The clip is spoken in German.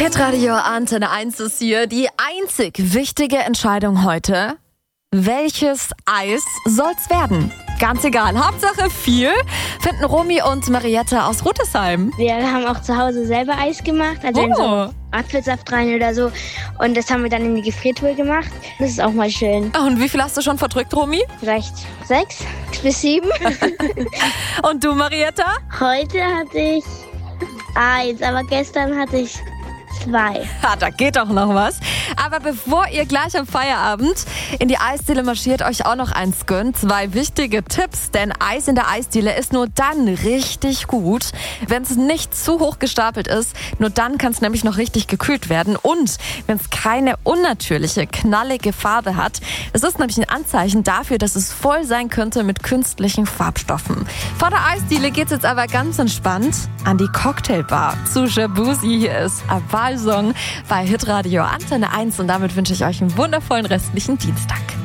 Hitradio Antenne 1 ist hier. Die einzig wichtige Entscheidung heute: welches Eis soll's werden? Ganz egal. Hauptsache viel finden Romy und Marietta aus Rüdesheim. Wir haben auch zu Hause selber Eis gemacht, also in so Apfelsaft rein oder so. Und das haben wir dann in die Gefriertruhe gemacht. Das ist auch mal schön. Und wie viel hast du schon verdrückt, Romy? Vielleicht 6 bis 7. Und du, Marietta? Heute hatte ich 1, aber gestern hatte ich 2. Da geht doch noch was. Aber bevor ihr gleich am Feierabend in die Eisdiele marschiert, euch auch noch eins gönnt. 2 wichtige Tipps, denn Eis in der Eisdiele ist nur dann richtig gut, wenn es nicht zu hoch gestapelt ist. Nur dann kann es nämlich noch richtig gekühlt werden und wenn es keine unnatürliche, knallige Farbe hat. Es ist nämlich ein Anzeichen dafür, dass es voll sein könnte mit künstlichen Farbstoffen. Vor der Eisdiele geht's jetzt aber ganz entspannt an die Cocktailbar zu Jacuzzi. Hier ist Avalsong bei Hitradio Antenne 1 und damit wünsche ich euch einen wundervollen restlichen Dienstag.